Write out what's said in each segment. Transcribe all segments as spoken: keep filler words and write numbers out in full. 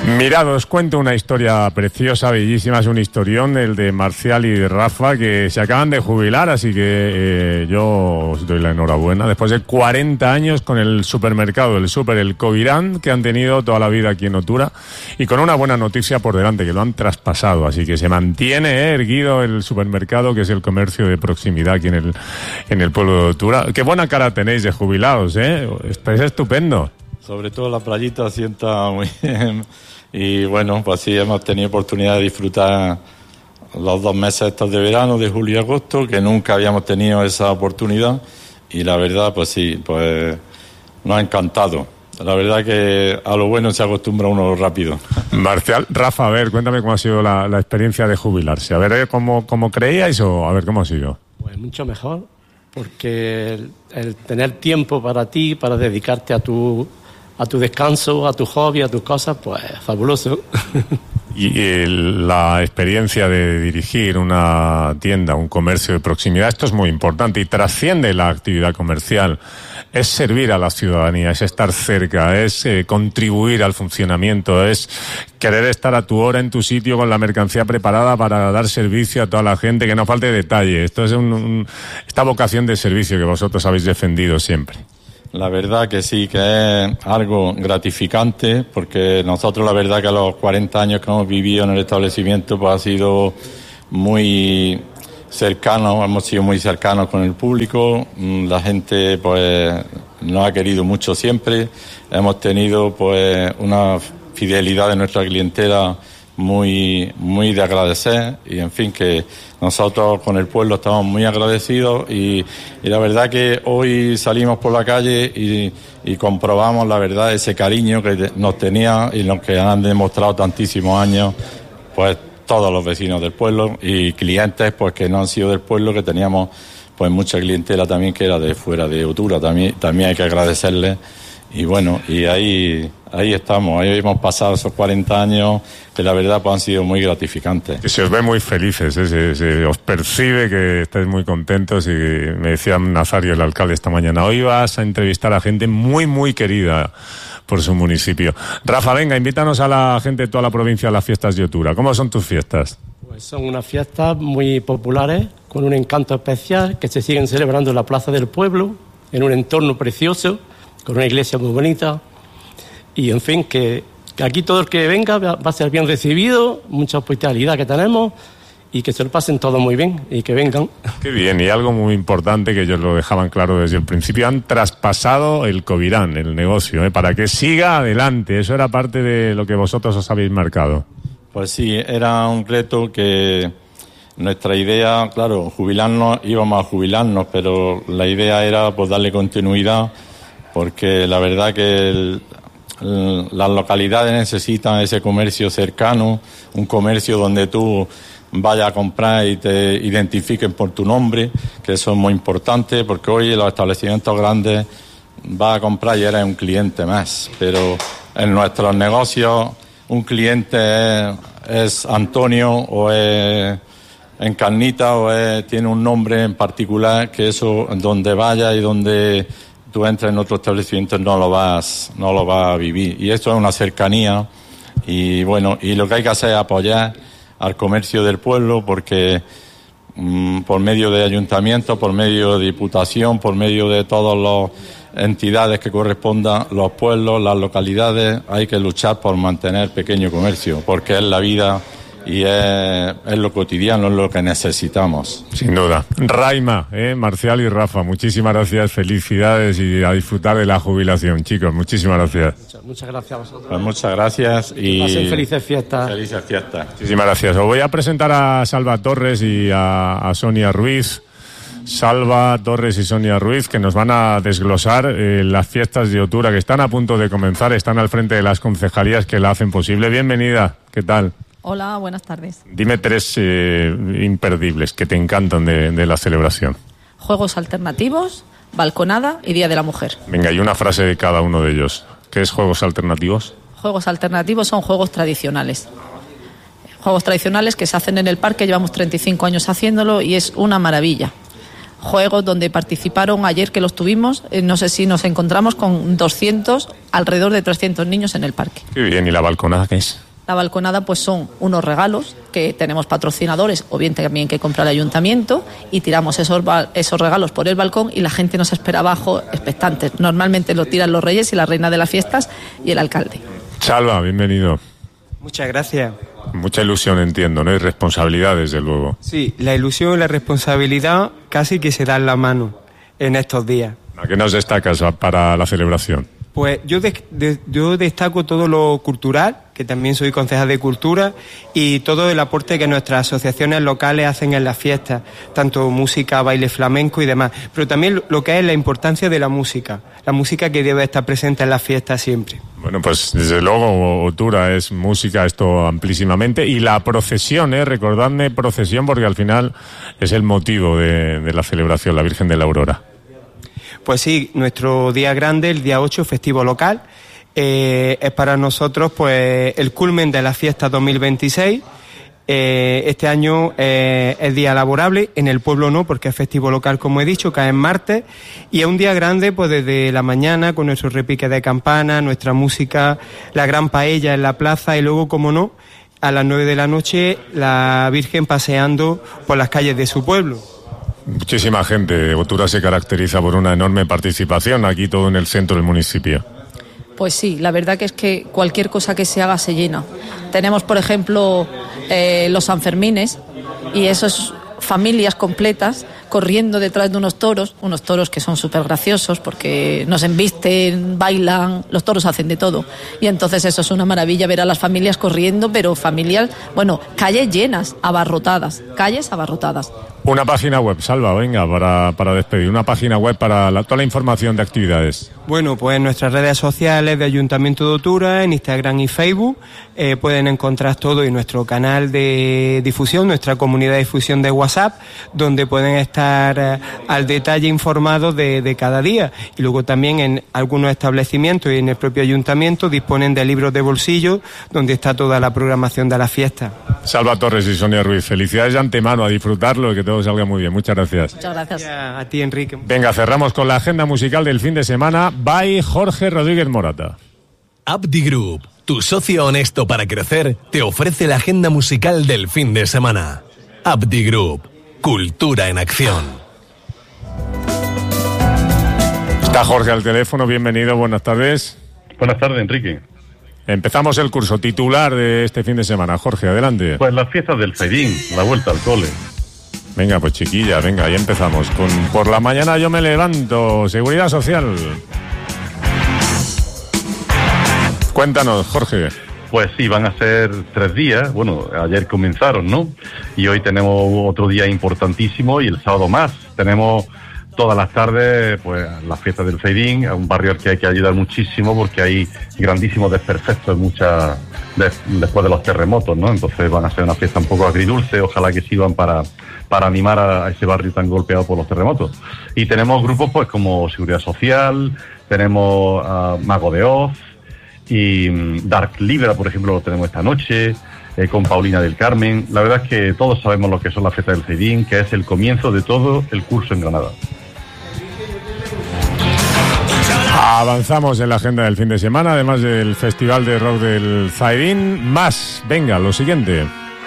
Mirad, os cuento una historia preciosa, bellísima, es un historión, el de Marcial y de Rafa, que se acaban de jubilar, así que eh, yo os doy la enhorabuena. Después de cuarenta años con el supermercado, el Super El Covirán, que han tenido toda la vida aquí en Otura, y con una buena noticia por delante, que lo han traspasado, así que se mantiene eh, erguido el supermercado, que es el comercio de proximidad aquí en el, en el pueblo de Otura. Qué buena cara tenéis de jubilados, ¿eh? Estáis estupendo. Sobre todo la playita sienta muy bien. Y bueno, pues sí, hemos tenido oportunidad de disfrutar los dos meses estos de verano, de julio y agosto, que nunca habíamos tenido esa oportunidad. Y la verdad, pues sí, pues nos ha encantado. La verdad que a lo bueno se acostumbra uno rápido. Marcial, Rafa, a ver, cuéntame cómo ha sido la, la experiencia de jubilarse. A ver, ¿cómo, cómo creíais o a ver cómo ha sido? Pues mucho mejor, porque el, el tener tiempo para ti, para dedicarte a tu... a tu descanso, a tu hobby, a tus cosas, pues fabuloso. Y el, la experiencia de dirigir una tienda, un comercio de proximidad, esto es muy importante y trasciende la actividad comercial. Es servir a la ciudadanía, es estar cerca, es eh, contribuir al funcionamiento, es querer estar a tu hora en tu sitio con la mercancía preparada para dar servicio a toda la gente, que no falte detalle. Esto es un, un, esta vocación de servicio que vosotros habéis defendido siempre. La verdad que sí, que es algo gratificante, porque nosotros la verdad que a los cuarenta años que hemos vivido en el establecimiento pues ha sido muy cercano, hemos sido muy cercanos con el público, la gente pues nos ha querido mucho siempre, hemos tenido pues una fidelidad de nuestra clientela muy muy de agradecer y en fin que nosotros con el pueblo estamos muy agradecidos y, y la verdad que hoy salimos por la calle y, y comprobamos la verdad ese cariño que nos tenía y los que han demostrado tantísimos años pues todos los vecinos del pueblo y clientes pues que no han sido del pueblo, que teníamos pues mucha clientela también que era de fuera de Otura, también también hay que agradecerles. Y bueno, y ahí ahí estamos, ahí hemos pasado esos cuarenta años que la verdad pues han sido muy gratificantes. Se os ve muy felices, ¿eh? se, se os percibe que estáis muy contentos y me decía Nazario, el alcalde, esta mañana, hoy vas a entrevistar a gente muy muy querida por su municipio. Rafa, venga, invítanos a la gente de toda la provincia a las fiestas de Otura. ¿Cómo son tus fiestas? Pues son unas fiestas muy populares, con un encanto especial, que se siguen celebrando en la Plaza del Pueblo, en un entorno precioso, con una iglesia muy bonita, y en fin, que, que aquí todo el que venga va a ser bien recibido, mucha hospitalidad que tenemos, y que se lo pasen todo muy bien, y que vengan. Qué bien, y algo muy importante que ellos lo dejaban claro desde el principio, han traspasado el Covirán, el negocio, ¿eh? Para que siga adelante, eso era parte de lo que vosotros os habéis marcado. Pues sí, era un reto que nuestra idea, claro, jubilarnos, íbamos a jubilarnos, pero la idea era pues darle continuidad, porque la verdad que el, el, las localidades necesitan ese comercio cercano, un comercio donde tú vayas a comprar y te identifiquen por tu nombre, que eso es muy importante, porque hoy en los establecimientos grandes vas a comprar y eres un cliente más, pero en nuestros negocios un cliente es, es Antonio o es Encarnita o es, tiene un nombre en particular, que eso donde vaya y donde tú entras en otro establecimiento no lo vas no lo vas a vivir, y esto es una cercanía y bueno, y lo que hay que hacer es apoyar al comercio del pueblo, porque mmm, por medio de ayuntamiento, por medio de diputación, por medio de todas las entidades que correspondan, los pueblos, las localidades, hay que luchar por mantener pequeño comercio, porque es la vida y es, es lo cotidiano, es lo que necesitamos. Sin duda. Raima, eh, Marcial y Rafa, muchísimas gracias, felicidades y a disfrutar de la jubilación, chicos, muchísimas gracias. Muchas, muchas gracias a vosotros. Pues muchas gracias y... Pasen felices fiestas. Felices fiestas. Muchísimas gracias. Os voy a presentar a Salva Torres y a, a Sonia Ruiz. Salva Torres y Sonia Ruiz, que nos van a desglosar eh, las fiestas de Otura, que están a punto de comenzar, están al frente de las concejalías que la hacen posible. Bienvenida, ¿qué tal? Hola, buenas tardes. Dime tres eh, imperdibles que te encantan de, de la celebración. Juegos alternativos, balconada y Día de la Mujer. Venga, y una frase de cada uno de ellos. ¿Qué es juegos alternativos? Juegos alternativos son juegos tradicionales. Juegos tradicionales que se hacen en el parque, llevamos treinta y cinco años haciéndolo y es una maravilla. juegos donde participaron ayer que los tuvimos, eh, no sé si nos encontramos con doscientos, alrededor de trescientos niños en el parque. Qué bien, ¿y la balconada qué es? La balconada pues son unos regalos que tenemos patrocinadores o bien también que compra el ayuntamiento y tiramos esos, esos regalos por el balcón y la gente nos espera abajo expectantes. Normalmente lo tiran los reyes y la reina de las fiestas y el alcalde. Salva, bienvenido. Muchas gracias. Mucha ilusión, entiendo, ¿no? Y responsabilidad, desde luego. Sí, la ilusión y la responsabilidad casi que se dan la mano en estos días. ¿A qué nos destacas para la celebración? Pues yo, de, de, yo destaco todo lo cultural, que también soy concejal de Cultura, y todo el aporte que nuestras asociaciones locales hacen en las fiestas, tanto música, baile flamenco y demás, pero también lo que es la importancia de la música, la música que debe estar presente en las fiestas siempre. Bueno, pues desde luego, Otura es música, esto amplísimamente, y la procesión, ¿eh? Recordadme procesión, porque al final es el motivo de, de la celebración, la Virgen de la Aurora. Pues sí, nuestro día grande, el día ocho, festivo local, eh, es para nosotros pues el culmen de la fiesta dos mil veintiséis. Eh, este año eh, es día laborable, en el pueblo no, porque es festivo local, como he dicho, cae en martes, y es un día grande pues desde la mañana con nuestro repique de campana, nuestra música, la gran paella en la plaza y luego, como no, a las nueve de la noche la Virgen paseando por las calles de su pueblo. Muchísima gente. Otura se caracteriza por una enorme participación, aquí todo en el centro del municipio. Pues sí, la verdad que es que cualquier cosa que se haga se llena. Tenemos, por ejemplo, eh, los Sanfermines y esas familias completas corriendo detrás de unos toros, unos toros que son súper graciosos porque nos embisten, bailan, los toros hacen de todo. Y entonces eso es una maravilla ver a las familias corriendo, pero familias, bueno, calles llenas, abarrotadas, calles abarrotadas. Una página web, Salva, venga, para, para despedir, una página web para la, toda la información de actividades. Bueno, pues en nuestras redes sociales de Ayuntamiento de Otura, en Instagram y Facebook, eh, pueden encontrar todo, y nuestro canal de difusión, nuestra comunidad de difusión de WhatsApp, donde pueden estar eh, al detalle informados de, de cada día. Y luego también en algunos establecimientos y en el propio Ayuntamiento disponen de libros de bolsillo, donde está toda la programación de la fiesta. Salva Torres y Sonia Ruiz, felicidades de antemano, a disfrutarlo y que todo salga muy bien. Muchas gracias. Muchas gracias. A ti, Enrique. Venga, cerramos con la agenda musical del fin de semana. By Jorge Rodríguez Morata. Abdi Group, tu socio honesto para crecer, te ofrece la agenda musical del fin de semana. Abdi Group, cultura en acción. Está Jorge al teléfono, bienvenido, buenas tardes. Buenas tardes, Enrique. Empezamos el curso titular de este fin de semana. Jorge, adelante. Pues las fiestas del Feidín, la vuelta al cole. Venga, pues chiquilla, venga, ahí empezamos. Con Por la mañana yo me levanto, Seguridad Social. Cuéntanos, Jorge. Pues sí, van a ser tres días. Bueno, ayer comenzaron, ¿no? Y hoy tenemos otro día importantísimo y el sábado más. Tenemos todas las tardes, pues, las fiestas del Feidín, un barrio al que hay que ayudar muchísimo porque hay grandísimos desperfectos muchas de, después de los terremotos, ¿no? Entonces van a ser una fiesta un poco agridulce, ojalá que sirvan para, para animar a, a ese barrio tan golpeado por los terremotos. Y tenemos grupos, pues, como Seguridad Social, tenemos uh, Mago de Oz, y Dark Libra, por ejemplo, lo tenemos esta noche, eh, con Paulina del Carmen. La verdad es que todos sabemos lo que son las fiestas del Feidín, que es el comienzo de todo el curso en Granada. Avanzamos en la agenda del fin de semana, además del Festival de Rock del Zaidín. Más, venga, lo siguiente.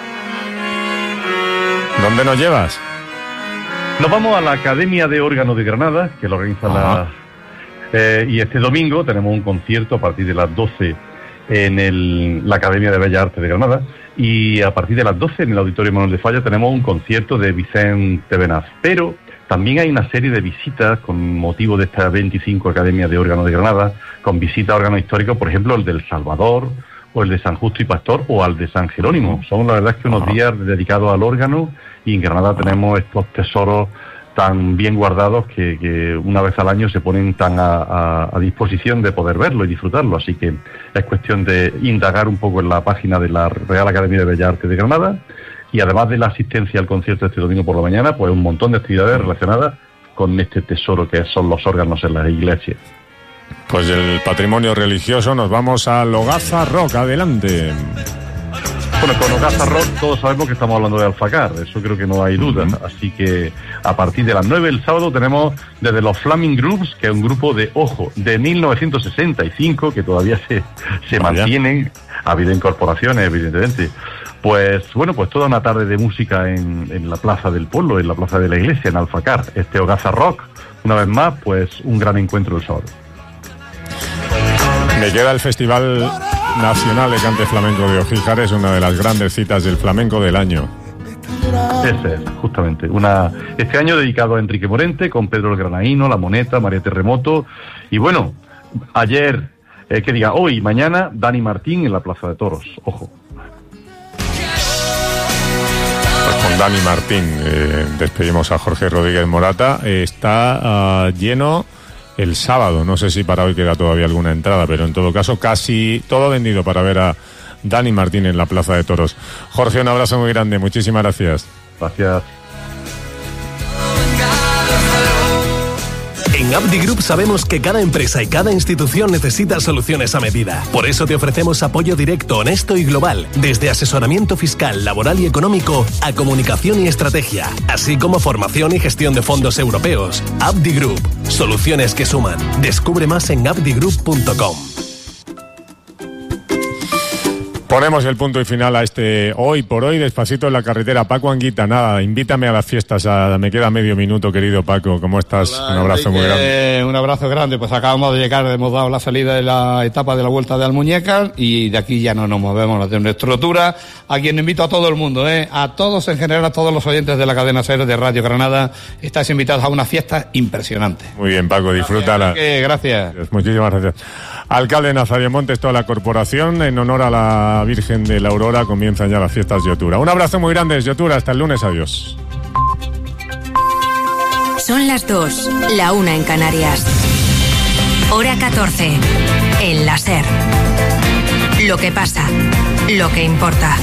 ¿Dónde nos llevas? Nos vamos a la Academia de Órgano de Granada, que lo organiza Ajá. la... Eh, y este domingo tenemos un concierto a partir de las doce en el, la Academia de Bellas Artes de Granada, y a partir de las doce en el Auditorio Manuel de Falla tenemos un concierto de Vicente Benaz. Pero también hay una serie de visitas con motivo de esta veinticinco Academia de Órgano de Granada, con visitas a órganos históricos, por ejemplo el del Salvador, o el de San Justo y Pastor, o al de San Jerónimo. Son la verdad es que unos días dedicados al órgano, y en Granada tenemos estos tesoros tan bien guardados que, que una vez al año se ponen tan a, a, a disposición de poder verlo y disfrutarlo. Así que es cuestión de indagar un poco en la página de la Real Academia de Bellas Artes de Granada, y además de la asistencia al concierto este domingo por la mañana, pues un montón de actividades relacionadas con este tesoro que son los órganos en las iglesias. Pues del patrimonio religioso nos vamos a Logaza Rock, adelante. Bueno, con Ogaza Rock todos sabemos que estamos hablando de Alfacar, eso creo que no hay duda. Uh-huh. Así que a partir de las nueve el sábado tenemos desde los Flaming Grooves, que es un grupo de, ojo, de mil novecientos sesenta y cinco, que todavía se, se mantienen, ha habido incorporaciones evidentemente. Pues bueno, pues toda una tarde de música en, en la Plaza del Pueblo, en la Plaza de la Iglesia, en Alfacar. Este Ogaza Rock, una vez más, pues un gran encuentro el sábado. Me queda el Festival Nacional de Cante Flamenco de Ojíjar, una de las grandes citas del flamenco del año. Ese es, justamente. Una, este año dedicado a Enrique Morente, con Pedro el Granaíno, La Moneta, María Terremoto. Y bueno, ayer, eh, que diga, hoy, mañana, Dani Martín en la Plaza de Toros. Ojo. Pues con Dani Martín eh, despedimos a Jorge Rodríguez Morata. Eh, está uh, lleno el sábado, no sé si para hoy queda todavía alguna entrada, pero en todo caso casi todo vendido para ver a Dani Martín en la Plaza de Toros. Jorge, un abrazo muy grande, muchísimas gracias. Gracias. En Abdi Group sabemos que cada empresa y cada institución necesita soluciones a medida. Por eso te ofrecemos apoyo directo, honesto y global, desde asesoramiento fiscal, laboral y económico a comunicación y estrategia, así como formación y gestión de fondos europeos. Abdi Group, soluciones que suman. Descubre más en abdi group punto com. Ponemos el punto y final a este Hoy por Hoy, despacito en la carretera. Paco Anguita, nada, invítame a las fiestas, a, me queda medio minuto, querido Paco, ¿cómo estás? Hola, un abrazo Enrique, muy grande. Un abrazo grande, pues acabamos de llegar, hemos dado la salida de la etapa de la Vuelta de Almuñécar y de aquí ya no nos movemos de nuestra altura, a quien invito a todo el mundo, ¿eh? a todos en general, a todos los oyentes de la cadena SER de Radio Granada, estáis invitados a una fiesta impresionante. Muy bien, Paco, disfrútala. Gracias. gracias. Muchísimas gracias. Alcalde Nazario Montes, toda la corporación, en honor a la Virgen de la Aurora, comienzan ya las fiestas de Otura. Un abrazo muy grande desde Otura, hasta el lunes, adiós. Son las dos, la una en Canarias. Hora catorce, en la SER. Lo que pasa, lo que importa.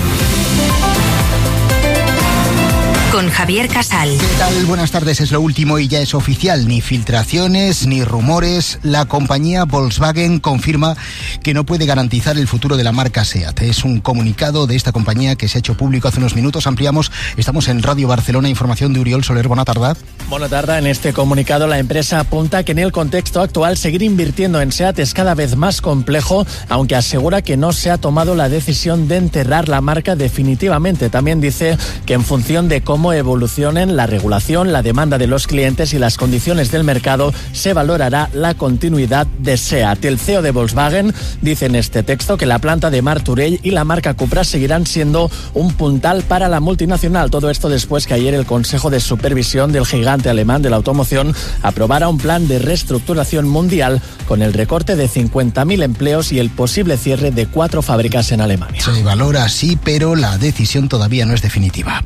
Con Javier Casal. ¿Qué tal? Buenas tardes, es lo último y ya es oficial. Ni filtraciones, ni rumores. La compañía Volkswagen confirma que no puede garantizar el futuro de la marca SEAT. Es un comunicado de esta compañía que se ha hecho público hace unos minutos. Ampliamos, estamos en Radio Barcelona, información de Uriol Soler. Buena tarde. Buena tarde. En este comunicado la empresa apunta que en el contexto actual seguir invirtiendo en SEAT es cada vez más complejo, aunque asegura que no se ha tomado la decisión de enterrar la marca definitivamente. También dice que en función de cómo cómo evolucionen la regulación, la demanda de los clientes y las condiciones del mercado, se valorará la continuidad de SEAT. El C E O de Volkswagen dice en este texto que la planta de Martorell y la marca Cupra seguirán siendo un puntal para la multinacional. Todo esto después que ayer el Consejo de Supervisión del gigante alemán de la automoción aprobara un plan de reestructuración mundial con el recorte de cincuenta mil empleos y el posible cierre de cuatro fábricas en Alemania. Se valora así, pero la decisión todavía no es definitiva.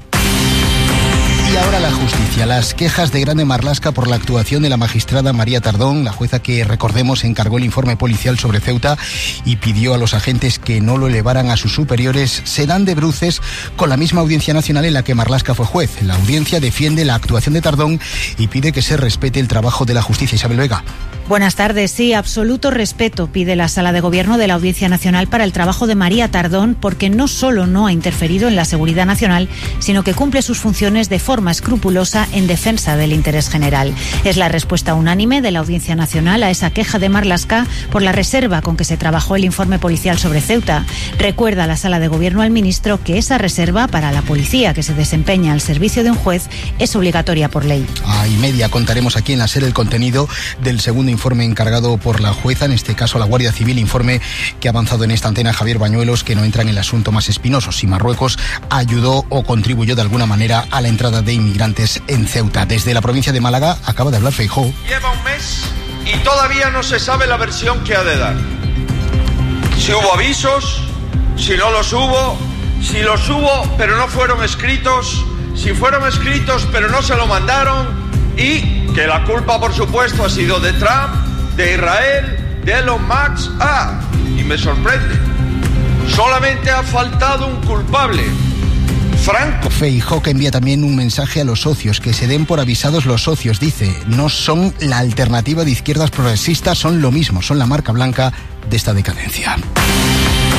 Y ahora la justicia. Las quejas de Grande Marlaska por la actuación de la magistrada María Tardón, la jueza que, recordemos, encargó el informe policial sobre Ceuta y pidió a los agentes que no lo elevaran a sus superiores, se dan de bruces con la misma Audiencia Nacional en la que Marlaska fue juez. La audiencia defiende la actuación de Tardón y pide que se respete el trabajo de la justicia. Isabel Vega. Buenas tardes. Sí, absoluto respeto pide la Sala de Gobierno de la Audiencia Nacional para el trabajo de María Tardón, porque no solo no ha interferido en la seguridad nacional, sino que cumple sus funciones de forma escrupulosa en defensa del interés general. Es la respuesta unánime de la Audiencia Nacional a esa queja de Marlaska por la reserva con que se trabajó el informe policial sobre Ceuta. Recuerda la Sala de Gobierno al ministro que esa reserva para la policía que se desempeña al servicio de un juez es obligatoria por ley. A y media contaremos aquí en la SER el contenido del segundo informe encargado por la jueza, en este caso la Guardia Civil, informe que ha avanzado en esta antena Javier Bañuelos, que no entra en el asunto más espinoso, si Marruecos ayudó o contribuyó de alguna manera a la entrada de inmigrantes en Ceuta. Desde la provincia de Málaga acaba de hablar Feijóo. Lleva un mes y todavía no se sabe la versión que ha de dar. Si hubo avisos, si no los hubo, si los hubo pero no fueron escritos, si fueron escritos pero no se lo mandaron, y que la culpa, por supuesto, ha sido de Trump, de Israel, de Elon Musk. Ah, y me sorprende, solamente ha faltado un culpable: Franco. Feijóo, que envía también un mensaje a los socios, que se den por avisados los socios. Dice, no son la alternativa de izquierdas progresistas, son lo mismo, son la marca blanca de esta decadencia. Es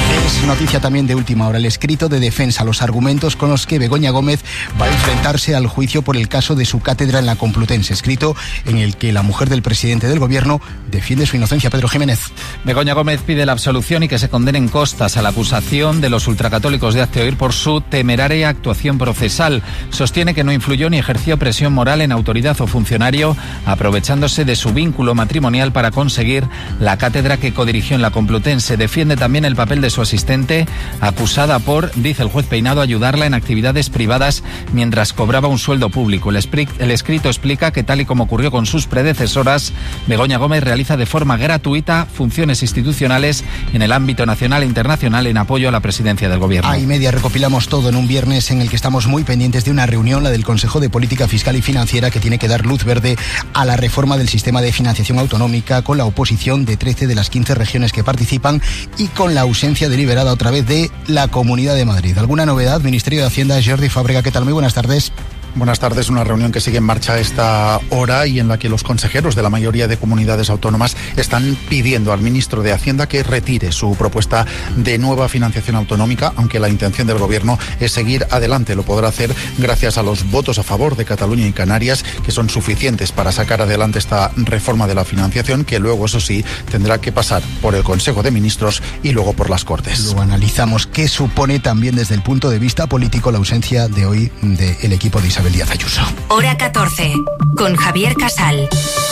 Es noticia también de última hora el escrito de defensa, los argumentos con los que Begoña Gómez va a enfrentarse al juicio por el caso de su cátedra en la Complutense, escrito en el que la mujer del presidente del gobierno defiende su inocencia. Pedro Jiménez. Begoña Gómez pide la absolución y que se condenen costas a la acusación de los ultracatólicos de Hazte Oír por su temeraria actuación procesal. Sostiene que no influyó ni ejerció presión moral en autoridad o funcionario, aprovechándose de su vínculo matrimonial para conseguir la cátedra que codirigió en la Complutense. Defiende también el papel de su asistente, acusada por, dice el juez Peinado, ayudarla en actividades privadas mientras cobraba un sueldo público. El, el escrito explica que, tal y como ocurrió con sus predecesoras, Begoña Gómez realiza de forma gratuita funciones institucionales en el ámbito nacional e internacional en apoyo a la presidencia del gobierno. A y media recopilamos todo en un viernes en el que estamos muy pendientes de una reunión, la del Consejo de Política Fiscal y Financiera, que tiene que dar luz verde a la reforma del sistema de financiación autonómica, con la oposición de trece de las quince regiones que participan y con la ausencia deliberada otra vez de la Comunidad de Madrid. ¿Alguna novedad? Ministerio de Hacienda, Jordi Fábrega, ¿qué tal? Muy buenas tardes. Buenas tardes. Una reunión que sigue en marcha a esta hora y en la que los consejeros de la mayoría de comunidades autónomas están pidiendo al ministro de Hacienda que retire su propuesta de nueva financiación autonómica, aunque la intención del gobierno es seguir adelante. Lo podrá hacer gracias a los votos a favor de Cataluña y Canarias, que son suficientes para sacar adelante esta reforma de la financiación, que luego, eso sí, tendrá que pasar por el Consejo de Ministros y luego por las Cortes. Luego analizamos qué supone también desde el punto de vista político la ausencia de hoy del equipo de Isabel Díaz Ayuso. Hora catorce, con Javier Casal.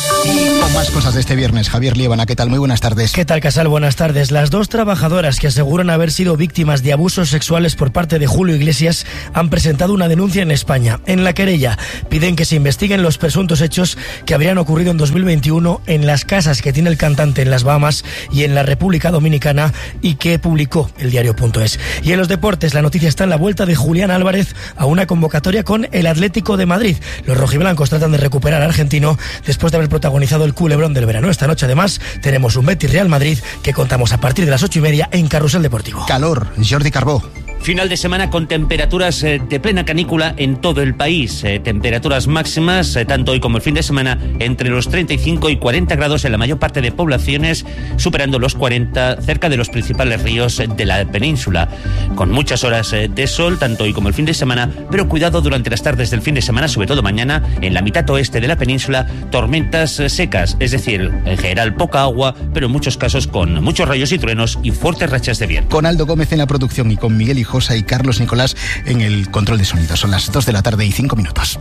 Y con más cosas de este viernes, Javier Liébana, ¿qué tal? Muy buenas tardes. ¿Qué tal, Casal? Buenas tardes. Las dos trabajadoras que aseguran haber sido víctimas de abusos sexuales por parte de Julio Iglesias han presentado una denuncia en España. En la querella piden que se investiguen los presuntos hechos que habrían ocurrido en dos mil veintiuno en las casas que tiene el cantante en las Bahamas y en la República Dominicana y que publicó el diario punto es. Y en los deportes, la noticia está en la vuelta de Julián Álvarez a una convocatoria con el Atlético de Madrid. Los rojiblancos tratan de recuperar al argentino después de haber protagonizado el culebrón del verano. Esta noche, además, tenemos un Betis Real Madrid que contamos a partir de las ocho y media en Carrusel Deportivo. Calor, Jordi Carbó. Final de semana con temperaturas eh, de plena canícula en todo el país. Eh, temperaturas máximas, eh, tanto hoy como el fin de semana, entre los treinta y cinco y cuarenta grados en la mayor parte de poblaciones, superando los cuarenta cerca de los principales ríos de la península. Con muchas horas eh, de sol, tanto hoy como el fin de semana, pero cuidado durante las tardes del fin de semana, sobre todo mañana, en la mitad oeste de la península, tormentas eh, secas, es decir, en general poca agua, pero en muchos casos con muchos rayos y truenos y fuertes rachas de viento. Con Aldo Gómez en la producción y con Miguel Hijosa y Carlos Nicolás en el control de sonido. Son las dos de la tarde y cinco minutos.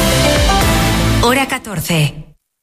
Hora catorce.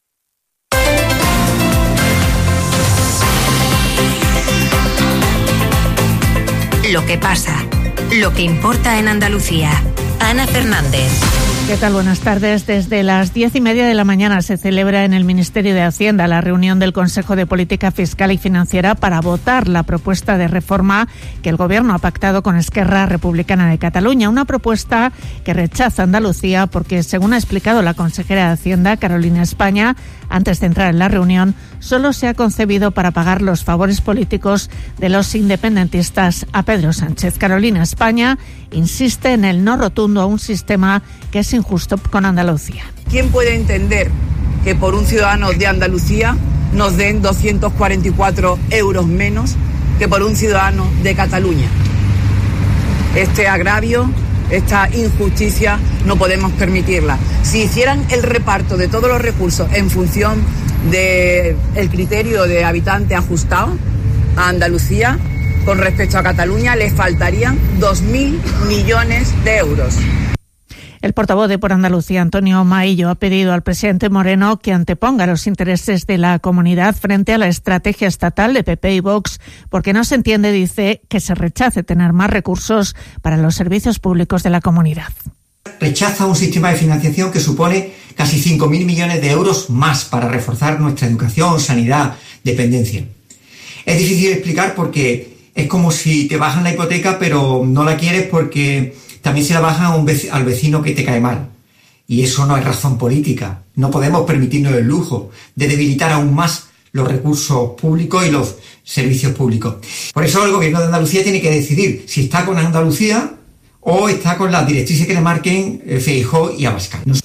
Lo que pasa, lo que importa en Andalucía. Ana Fernández. ¿Qué tal? Buenas tardes. Desde las diez y media de la mañana se celebra en el Ministerio de Hacienda la reunión del Consejo de Política Fiscal y Financiera para votar la propuesta de reforma que el Gobierno ha pactado con Esquerra Republicana de Cataluña. Una propuesta que rechaza Andalucía porque, según ha explicado la consejera de Hacienda, Carolina España, antes de entrar en la reunión, solo se ha concebido para pagar los favores políticos de los independentistas a Pedro Sánchez. Carolina España insiste en el no rotundo a un sistema que es injusto con Andalucía. ¿Quién puede entender que por un ciudadano de Andalucía nos den doscientos cuarenta y cuatro euros menos que por un ciudadano de Cataluña? Este agravio, esta injusticia, no podemos permitirla. Si hicieran el reparto de todos los recursos en función del criterio de habitante ajustado a Andalucía, con respecto a Cataluña, le faltarían dos mil millones de euros. El portavoz de Por Andalucía, Antonio Maillo, ha pedido al presidente Moreno que anteponga los intereses de la comunidad frente a la estrategia estatal de P P y Vox, porque no se entiende, dice, que se rechace tener más recursos para los servicios públicos de la comunidad. Rechaza un sistema de financiación que supone casi cinco mil millones de euros más para reforzar nuestra educación, sanidad, dependencia. Es difícil explicar porque es como si te bajan la hipoteca pero no la quieres porque también se la bajan a un vec- al vecino que te cae mal. Y eso no es razón política. No podemos permitirnos el lujo de debilitar aún más los recursos públicos y los servicios públicos. Por eso el Gobierno de Andalucía tiene que decidir si está con Andalucía o está con las directrices que le marquen Feijóo y Abascal. No.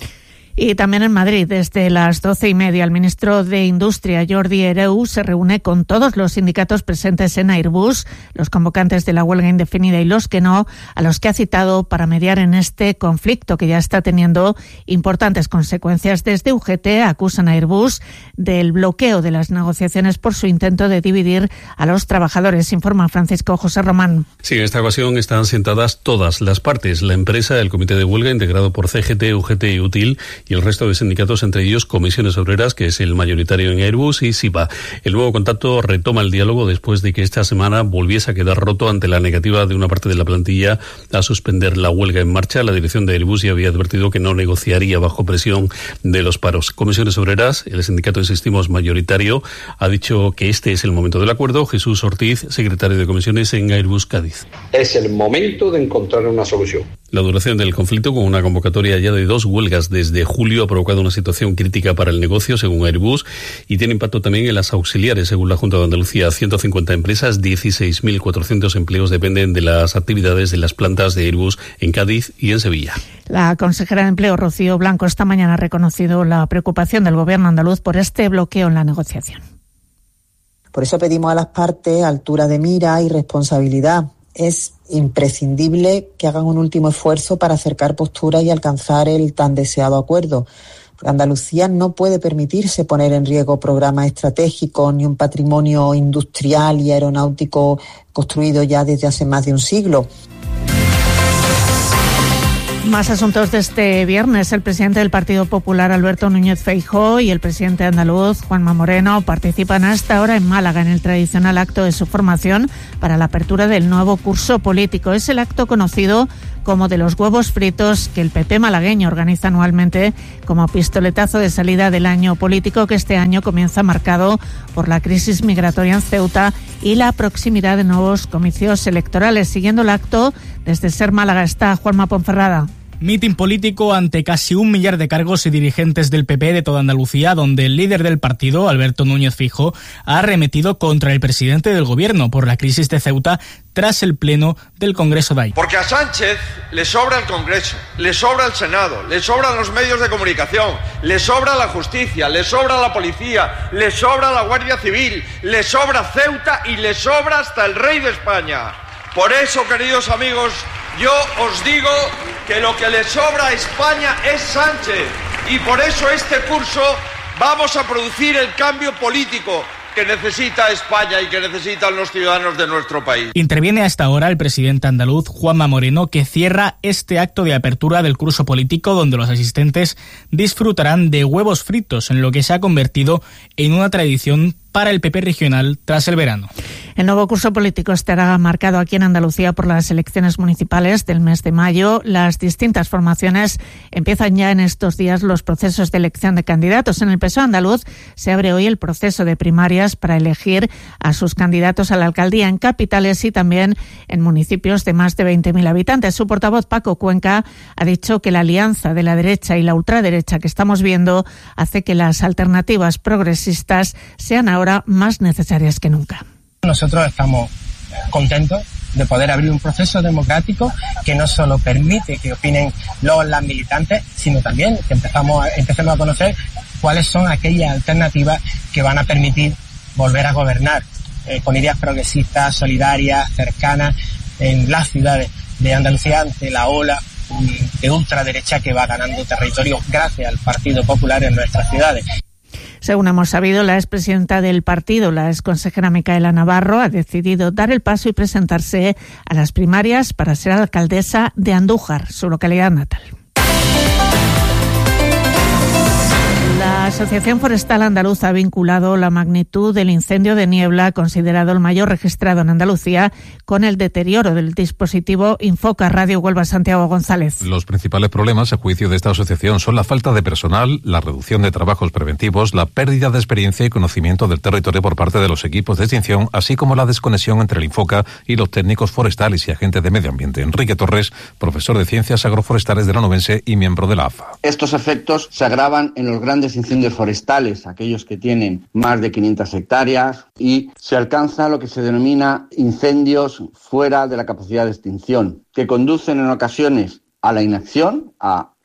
Y también en Madrid, desde las doce y media, el ministro de Industria, Jordi Hereu, se reúne con todos los sindicatos presentes en Airbus, los convocantes de la huelga indefinida y los que no, a los que ha citado para mediar en este conflicto que ya está teniendo importantes consecuencias. Desde U G T acusan a Airbus del bloqueo de las negociaciones por su intento de dividir a los trabajadores, informa Francisco José Román. Sí, en esta ocasión están sentadas todas las partes, la empresa, el comité de huelga integrado por C G T, U G T y UTIL, y el resto de sindicatos, entre ellos Comisiones Obreras, que es el mayoritario en Airbus, y SIPA. El nuevo contacto retoma el diálogo después de que esta semana volviese a quedar roto ante la negativa de una parte de la plantilla a suspender la huelga en marcha. La dirección de Airbus ya había advertido que no negociaría bajo presión de los paros. Comisiones Obreras, el sindicato, insistimos, mayoritario, ha dicho que este es el momento del acuerdo. Jesús Ortiz, secretario de Comisiones en Airbus Cádiz. Es el momento de encontrar una solución. La duración del conflicto, con una convocatoria ya de dos huelgas desde julio, ha provocado una situación crítica para el negocio, según Airbus, y tiene impacto también en las auxiliares, según la Junta de Andalucía. ciento cincuenta empresas, dieciséis mil cuatrocientos empleos dependen de las actividades de las plantas de Airbus en Cádiz y en Sevilla. La consejera de Empleo, Rocío Blanco, esta mañana ha reconocido la preocupación del Gobierno andaluz por este bloqueo en la negociación. Por eso pedimos a las partes altura de mira y responsabilidad. Es imprescindible que hagan un último esfuerzo para acercar posturas y alcanzar el tan deseado acuerdo. Porque Andalucía no puede permitirse poner en riesgo programas estratégicos ni un patrimonio industrial y aeronáutico construido ya desde hace más de un siglo. Más asuntos de este viernes. El presidente del Partido Popular, Alberto Núñez Feijóo, y el presidente andaluz, Juanma Moreno, participan hasta ahora en Málaga en el tradicional acto de su formación para la apertura del nuevo curso político. Es el acto conocido como de los huevos fritos que el P P malagueño organiza anualmente como pistoletazo de salida del año político, que este año comienza marcado por la crisis migratoria en Ceuta y la proximidad de nuevos comicios electorales. Siguiendo el acto, desde Ser Málaga está Juanma Ponferrada. Mitin político ante casi un millar de cargos y dirigentes del P P de toda Andalucía, donde el líder del partido, Alberto Núñez Feijóo, ha arremetido contra el presidente del gobierno por la crisis de Ceuta tras el pleno del Congreso de ahí. Porque a Sánchez le sobra el Congreso, le sobra el Senado, le sobran los medios de comunicación, le sobra la justicia, le sobra la policía, le sobra la Guardia Civil, le sobra Ceuta y le sobra hasta el rey de España. Por eso, queridos amigos, yo os digo que lo que le sobra a España es Sánchez, y por eso este curso vamos a producir el cambio político que necesita España y que necesitan los ciudadanos de nuestro país. Interviene a esta hora el presidente andaluz, Juanma Moreno, que cierra este acto de apertura del curso político, donde los asistentes disfrutarán de huevos fritos, en lo que se ha convertido en una tradición para el P P regional tras el verano. El nuevo curso político estará marcado aquí en Andalucía por las elecciones municipales del mes de mayo. Las distintas formaciones empiezan ya en estos días los procesos de elección de candidatos. En el P S O E andaluz se abre hoy el proceso de primarias para elegir a sus candidatos a la alcaldía en capitales y también en municipios de más de veinte mil habitantes. Su portavoz, Paco Cuenca, ha dicho que la alianza de la derecha y la ultraderecha que estamos viendo hace que las alternativas progresistas sean ahora más necesarias que nunca. Nosotros estamos contentos de poder abrir un proceso democrático que no solo permite que opinen los las militantes, sino también que empezamos a, empecemos a conocer cuáles son aquellas alternativas que van a permitir volver a gobernar eh, con ideas progresistas, solidarias, cercanas en las ciudades de Andalucía ante la ola de ultraderecha que va ganando territorio gracias al Partido Popular en nuestras ciudades. Según hemos sabido, la expresidenta del partido, la exconsejera Micaela Navarro, ha decidido dar el paso y presentarse a las primarias para ser alcaldesa de Andújar, su localidad natal. La Asociación Forestal Andaluza ha vinculado la magnitud del incendio de niebla, considerado el mayor registrado en Andalucía, con el deterioro del dispositivo Infoca. Radio Huelva, Santiago González. Los principales problemas, a juicio de esta asociación, son la falta de personal, la reducción de trabajos preventivos, la pérdida de experiencia y conocimiento del territorio por parte de los equipos de extinción, así como la desconexión entre el Infoca y los técnicos forestales y agentes de medio ambiente. Enrique Torres, profesor de Ciencias Agroforestales de la Onubense y miembro de la A F A. Estos efectos se agravan en los grandes incendios forestales, aquellos que tienen más de quinientas hectáreas, y se alcanza lo que se denomina incendios fuera de la capacidad de extinción, que conducen en ocasiones a la inacción, a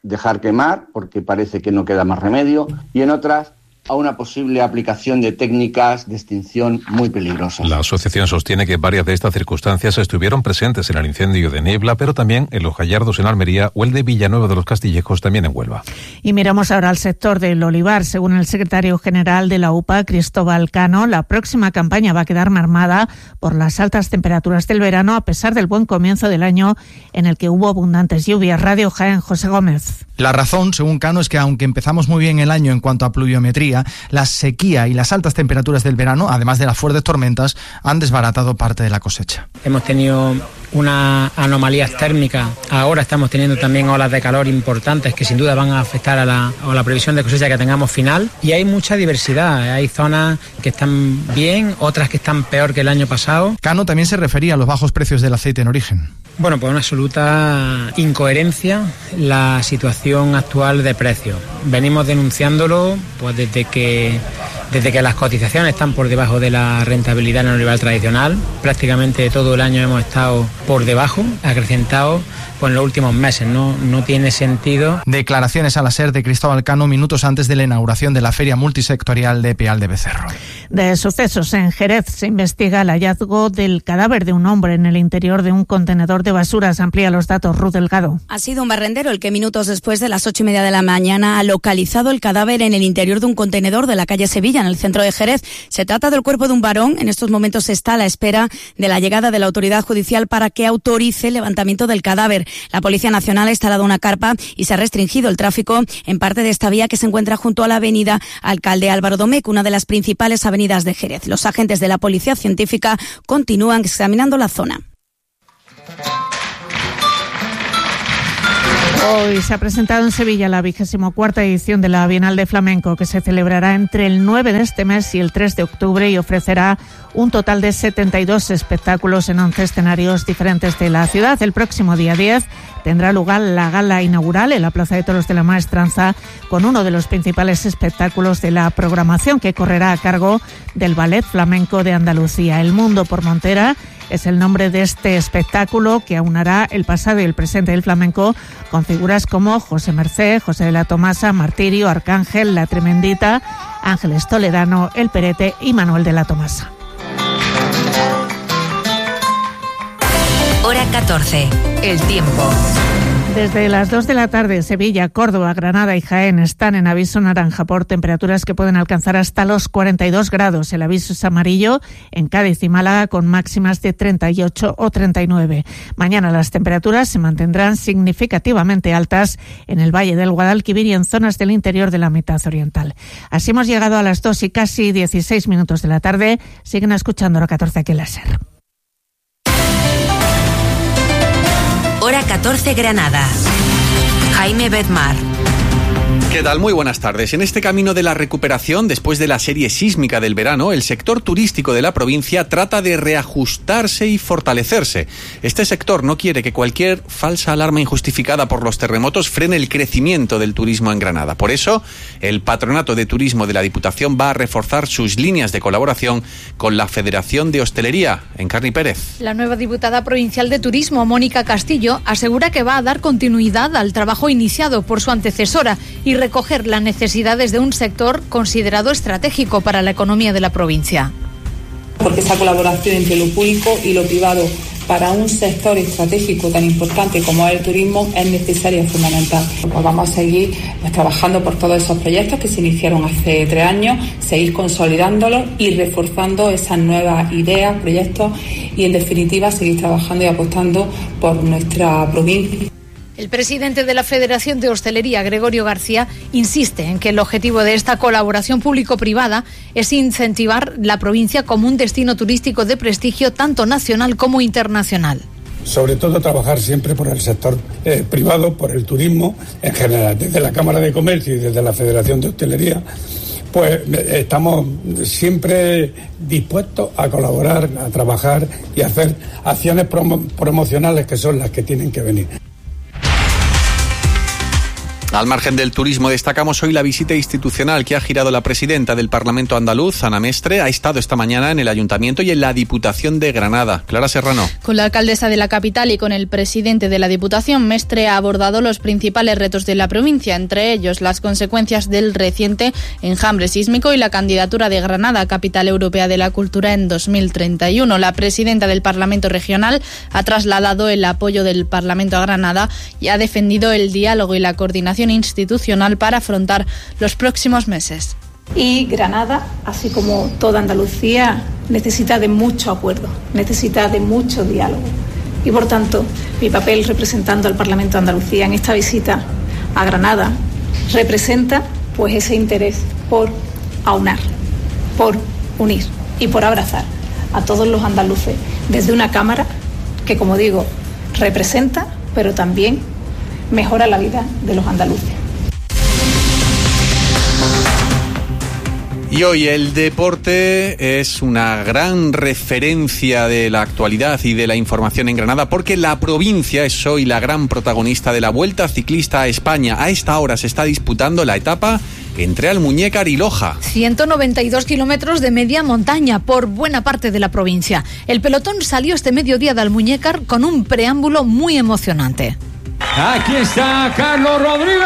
dejar quemar, porque parece que no queda más remedio, y en otras a una posible aplicación de técnicas de extinción muy peligrosas. La asociación sostiene que varias de estas circunstancias estuvieron presentes en el incendio de Niebla, pero también en Los Gallardos en Almería o el de Villanueva de los Castillejos también en Huelva. Y miramos ahora al sector del olivar. Según el secretario general de la U P A, Cristóbal Cano, la próxima campaña va a quedar mermada por las altas temperaturas del verano, a pesar del buen comienzo del año en el que hubo abundantes lluvias. Radio Jaén, José Gómez. La razón, según Cano, es que aunque empezamos muy bien el año en cuanto a pluviometría, la sequía y las altas temperaturas del verano, además de las fuertes tormentas, han desbaratado parte de la cosecha. Hemos tenido una anomalías térmicas, ahora estamos teniendo también olas de calor importantes que sin duda van a afectar a la, a la previsión de cosecha que tengamos final, y hay mucha diversidad, hay zonas que están bien, otras que están peor que el año pasado. Cano también se refería a los bajos precios del aceite en origen. Bueno, pues una absoluta incoherencia la situación actual de precios. Venimos denunciándolo pues desde que desde que las cotizaciones están por debajo de la rentabilidad en el olivar tradicional. Prácticamente todo el año hemos estado por debajo, acrecentados pues en los últimos meses. No, no tiene sentido. Declaraciones a la SER de Cristóbal Cano minutos antes de la inauguración de la Feria Multisectorial de Peal de Becerro. De sucesos en Jerez se investiga el hallazgo del cadáver de un hombre en el interior de un contenedor de basuras. Amplía los datos Ruth Delgado. Ha sido un barrendero el que minutos después de las ocho y media de la mañana ha localizado el cadáver en el interior de un contenedor de la calle Sevilla, en el centro de Jerez. Se trata del cuerpo de un varón. En estos momentos está a la espera de la llegada de la autoridad judicial para que autorice el levantamiento del cadáver. La Policía Nacional ha instalado una carpa y se ha restringido el tráfico en parte de esta vía que se encuentra junto a la avenida Alcalde Álvaro Domecq, una de las principales avenidas de Jerez. Los agentes de la Policía Científica continúan examinando la zona. Hoy se ha presentado en Sevilla la vigésimo cuarta edición de la Bienal de Flamenco, que se celebrará entre el nueve de este mes y el tres de octubre y ofrecerá un total de setenta y dos espectáculos en once escenarios diferentes de la ciudad. El próximo día diez tendrá lugar la gala inaugural en la Plaza de Toros de la Maestranza, con uno de los principales espectáculos de la programación, que correrá a cargo del Ballet Flamenco de Andalucía. El Mundo por Montera es el nombre de este espectáculo, que aunará el pasado y el presente del flamenco con figuras como José Mercé, José de la Tomasa, Martirio, Arcángel, La Tremendita, Ángeles Toledano, El Perete y Manuel de la Tomasa. Hora catorce. El tiempo. Desde las dos de la tarde, Sevilla, Córdoba, Granada y Jaén están en aviso naranja por temperaturas que pueden alcanzar hasta los cuarenta y dos grados. El aviso es amarillo en Cádiz y Málaga, con máximas de treinta y ocho o treinta y nueve. Mañana las temperaturas se mantendrán significativamente altas en el Valle del Guadalquivir y en zonas del interior de la mitad oriental. Así hemos llegado a las dos y casi dieciséis minutos de la tarde. Siguen escuchando Hora catorce aquí en la SER. Hora catorce Granada. Jaime Bedmar. ¿Qué tal? Muy buenas tardes. En este camino de la recuperación, después de la serie sísmica del verano, el sector turístico de la provincia trata de reajustarse y fortalecerse. Este sector no quiere que cualquier falsa alarma injustificada por los terremotos frene el crecimiento del turismo en Granada. Por eso, el Patronato de Turismo de la Diputación va a reforzar sus líneas de colaboración con la Federación de Hostelería. Encarni Pérez. La nueva diputada provincial de Turismo, Mónica Castillo, asegura que va a dar continuidad al trabajo iniciado por su antecesora y recoger las necesidades de un sector considerado estratégico para la economía de la provincia. Porque esa colaboración entre lo público y lo privado para un sector estratégico tan importante como es el turismo es necesaria y fundamental. Pues vamos a seguir pues, trabajando por todos esos proyectos que se iniciaron hace tres años, seguir consolidándolos y reforzando esas nuevas ideas, proyectos y en definitiva seguir trabajando y apostando por nuestra provincia. El presidente de la Federación de Hostelería, Gregorio García, insiste en que el objetivo de esta colaboración público-privada es incentivar la provincia como un destino turístico de prestigio tanto nacional como internacional. Sobre todo trabajar siempre por el sector eh, privado, por el turismo en general. Desde la Cámara de Comercio y desde la Federación de Hostelería, pues estamos siempre dispuestos a colaborar, a trabajar y a hacer acciones promo- promocionales que son las que tienen que venir. Al margen del turismo, destacamos hoy la visita institucional que ha girado la presidenta del Parlamento andaluz, Ana Mestre. Ha estado esta mañana en el Ayuntamiento y en la Diputación de Granada. Clara Serrano. Con la alcaldesa de la capital y con el presidente de la Diputación, Mestre ha abordado los principales retos de la provincia, entre ellos las consecuencias del reciente enjambre sísmico y la candidatura de Granada a Capital Europea de la Cultura en dos mil treinta y uno. La presidenta del Parlamento Regional ha trasladado el apoyo del Parlamento a Granada y ha defendido el diálogo y la coordinación institucional para afrontar los próximos meses. Y Granada, así como toda Andalucía, necesita de mucho acuerdo, necesita de mucho diálogo. Y por tanto, mi papel representando al Parlamento de Andalucía en esta visita a Granada representa pues ese interés por aunar, por unir y por abrazar a todos los andaluces desde una Cámara que, como digo, representa, pero también mejora la vida de los andaluces. Y hoy el deporte es una gran referencia de la actualidad y de la información en Granada, porque la provincia es hoy la gran protagonista de la Vuelta Ciclista a España. A esta hora se está disputando la etapa entre Almuñécar y Loja. ciento noventa y dos kilómetros de media montaña por buena parte de la provincia. El pelotón salió este mediodía de Almuñécar con un preámbulo muy emocionante. Aquí está Carlos Rodríguez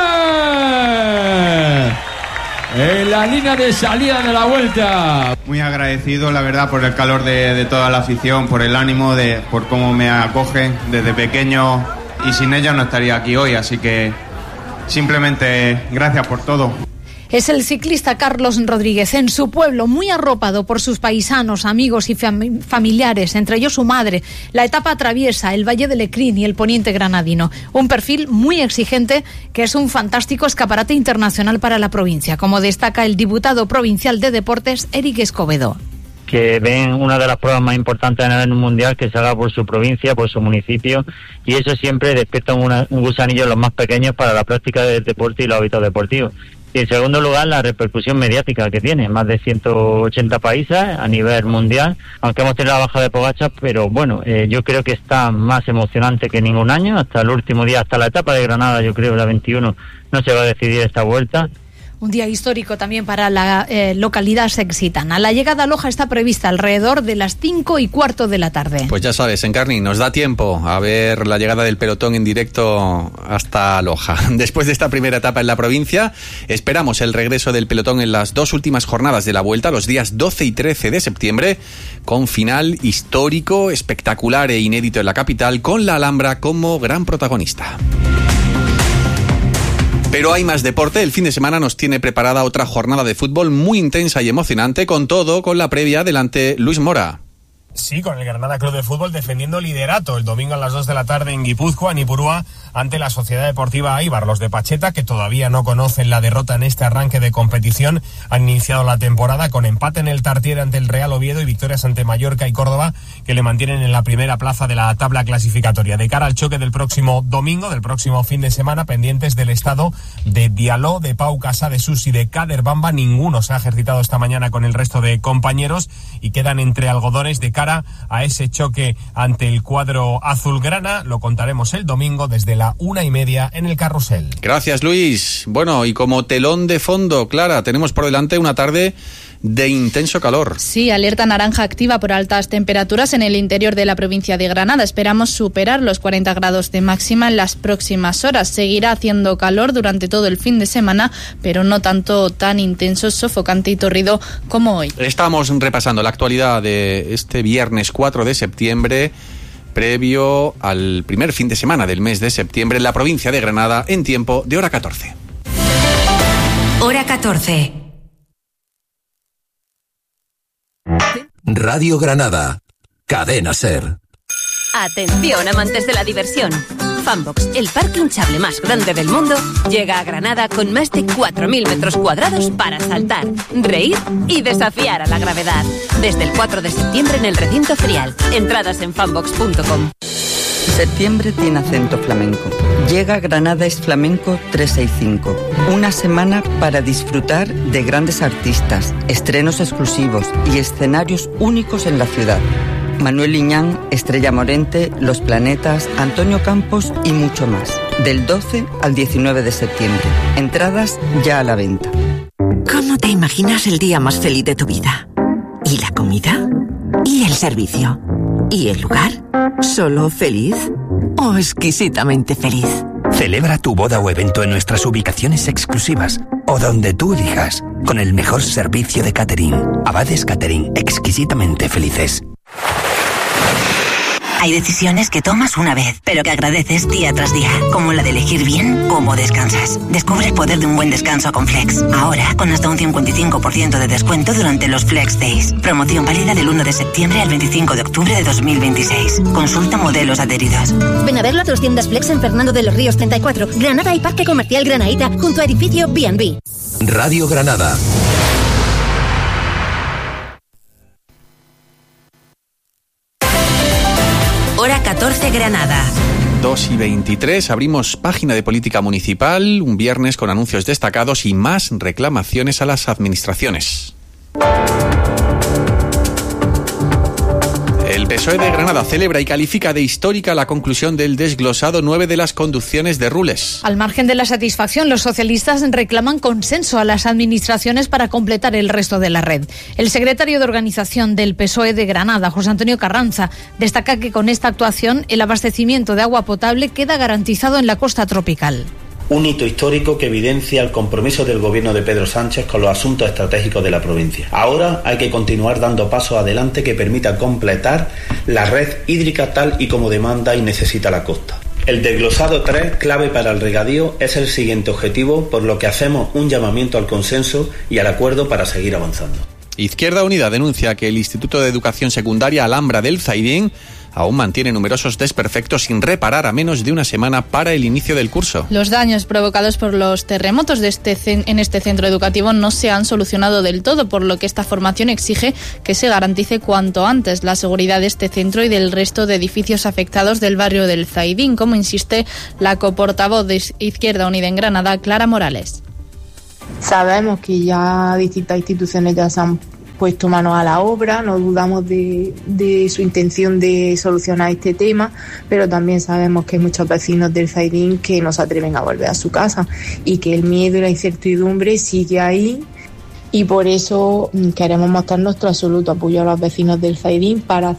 en la línea de salida de la Vuelta. Muy agradecido, la verdad, por el calor de, de toda la afición, por el ánimo, de, por cómo me acogen desde pequeño, y sin ellos no estaría aquí hoy, así que simplemente gracias por todo. Es el ciclista Carlos Rodríguez en su pueblo, muy arropado por sus paisanos, amigos y fam- familiares, entre ellos su madre. La etapa atraviesa el Valle de Lecrín y el Poniente granadino. Un perfil muy exigente que es un fantástico escaparate internacional para la provincia, como destaca el diputado provincial de Deportes, Eric Escobedo. Que ven una de las pruebas más importantes a nivel mundial que se haga por su provincia, por su municipio, y eso siempre despierta una, un gusanillo en los más pequeños para la práctica del deporte y los hábitos deportivos. Y en segundo lugar, la repercusión mediática que tiene, más de ciento ochenta países a nivel mundial, aunque hemos tenido la baja de Pogačar, pero bueno, eh, yo creo que está más emocionante que ningún año. Hasta el último día, hasta la etapa de Granada, yo creo, la veintiuno, no se va a decidir esta vuelta. Un día histórico también para la eh, localidad sexitana. La llegada a Loja está prevista alrededor de las cinco y cuarto de la tarde. Pues ya sabes, Encarni, nos da tiempo a ver la llegada del pelotón en directo hasta Loja. Después de esta primera etapa en la provincia, esperamos el regreso del pelotón en las dos últimas jornadas de la Vuelta, los días doce y trece de septiembre, con final histórico, espectacular e inédito en la capital, con la Alhambra como gran protagonista. Pero hay más deporte. El fin de semana nos tiene preparada otra jornada de fútbol muy intensa y emocionante, con todo, con la previa. Adelante, Luis Mora. Sí, con el Granada Club de Fútbol defendiendo liderato el domingo a las dos de la tarde en Guipúzcoa, en Ipurúa, ante la Sociedad Deportiva Eibar. Los de Pacheta, que todavía no conocen la derrota en este arranque de competición, han iniciado la temporada con empate en el Tartiere ante el Real Oviedo y victorias ante Mallorca y Córdoba, que le mantienen en la primera plaza de la tabla clasificatoria. De cara al choque del próximo domingo, del próximo fin de semana, pendientes del estado de Diallo, de Pau Casá, de Susi, de Kader Bamba. Ninguno se ha ejercitado esta mañana con el resto de compañeros y quedan entre algodones de cara a ese choque ante el cuadro azulgrana. Lo contaremos el domingo desde la una y media en el Carrusel. Gracias, Luis. Bueno, y como telón de fondo, Clara, tenemos por delante una tarde de intenso calor. Sí, alerta naranja activa por altas temperaturas en el interior de la provincia de Granada. Esperamos superar los cuarenta grados de máxima en las próximas horas. Seguirá haciendo calor durante todo el fin de semana, pero no tanto tan intenso, sofocante y torrido como hoy. Estamos repasando la actualidad de este viernes cuatro de septiembre, previo al primer fin de semana del mes de septiembre en la provincia de Granada, en tiempo de hora catorce. Hora catorce. Radio Granada, Cadena SER. Atención, amantes de la diversión. Funbox, el parque hinchable más grande del mundo, llega a Granada con más de cuatro mil metros cuadrados para saltar, reír y desafiar a la gravedad. Desde el cuatro de septiembre en el recinto ferial. Entradas en funbox punto com. Septiembre tiene acento flamenco. Llega Granada es Flamenco trescientos sesenta y cinco. Una semana para disfrutar de grandes artistas, estrenos exclusivos y escenarios únicos en la ciudad. Manuel Liñán, Estrella Morente, Los Planetas, Antonio Campos y mucho más. del doce al diecinueve de septiembre. Entradas ya a la venta. ¿Cómo te imaginas el día más feliz de tu vida? ¿Y la comida? ¿Y el servicio? ¿Y el lugar? ¿Solo feliz o exquisitamente feliz? Celebra tu boda o evento en nuestras ubicaciones exclusivas o donde tú elijas, con el mejor servicio de catering. Abades Catering, exquisitamente felices. Hay decisiones que tomas una vez, pero que agradeces día tras día, como la de elegir bien cómo descansas. Descubre el poder de un buen descanso con Flex. Ahora, con hasta un cincuenta y cinco por ciento de descuento durante los Flex Days. Promoción válida del uno de septiembre al veinticinco de octubre de dos mil veintiséis. Consulta modelos adheridos. Ven a verlo a tus tiendas Flex en Fernando de los Ríos treinta y cuatro, Granada y Parque Comercial Granaíta, junto a edificio B and B. Radio Granada. Hora catorce Granada. dos y veintitrés, abrimos página de política municipal, un viernes con anuncios destacados y más reclamaciones a las administraciones. El P S O E de Granada celebra y califica de histórica la conclusión del desglosado nueve de las conducciones de Rules. Al margen de la satisfacción, los socialistas reclaman consenso a las administraciones para completar el resto de la red. El secretario de organización del P S O E de Granada, José Antonio Carranza, destaca que con esta actuación el abastecimiento de agua potable queda garantizado en la costa tropical. Un hito histórico que evidencia el compromiso del gobierno de Pedro Sánchez con los asuntos estratégicos de la provincia. Ahora hay que continuar dando pasos adelante que permitan completar la red hídrica tal y como demanda y necesita la costa. El desglosado tres, clave para el regadío, es el siguiente objetivo, por lo que hacemos un llamamiento al consenso y al acuerdo para seguir avanzando. Izquierda Unida denuncia que el Instituto de Educación Secundaria Alhambra del Zaidín aún mantiene numerosos desperfectos sin reparar a menos de una semana para el inicio del curso. Los daños provocados por los terremotos de este en este centro educativo no se han solucionado del todo, por lo que esta formación exige que se garantice cuanto antes la seguridad de este centro y del resto de edificios afectados del barrio del Zaidín, como insiste la coportavoz de Izquierda Unida en Granada, Clara Morales. Sabemos que ya distintas instituciones ya se han puesto manos a la obra, no dudamos de, de su intención de solucionar este tema, pero también sabemos que hay muchos vecinos del Zaidín que no se atreven a volver a su casa y que el miedo y la incertidumbre sigue ahí, y por eso queremos mostrar nuestro absoluto apoyo a los vecinos del Zaidín para